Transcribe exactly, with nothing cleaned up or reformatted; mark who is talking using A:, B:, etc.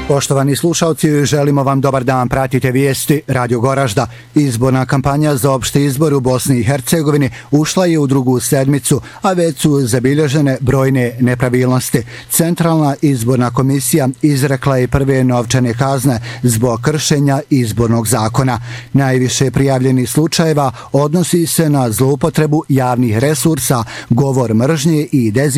A: Poštovani slušalci, želimo vam dobar dan, pratite vijesti Radio Goražda. Izborna kampanja za opšti izbor u Bosni i Hercegovini ušla je u drugu sedmicu, a već su zabilježene brojne nepravilnosti. Centralna izborna komisija izrekla je prve novčane kazne zbog kršenja izbornog zakona. Najviše prijavljenih slučajeva odnosi se na zloupotrebu javnih resursa, govor mržnje i dezinformacije